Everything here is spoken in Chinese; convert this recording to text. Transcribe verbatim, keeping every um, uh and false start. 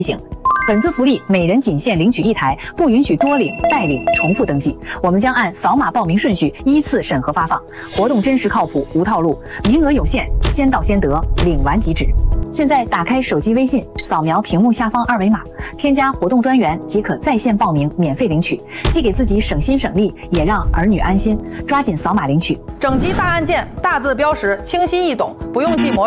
醒。本次福利每人仅限领取一台，不允许多领、代领、重复登记。我们将按扫码报名顺序依次审核发放，活动真实靠谱，无套路，名额有限，先到先得，领完即止。现在打开手机微信，扫描屏幕下方二维码，添加活动专员即可在线报名，免费领取，既给自己省心省力，也让儿女安心。抓紧扫码领取。 整级大案件，大字标识，清晰易懂，不用记模。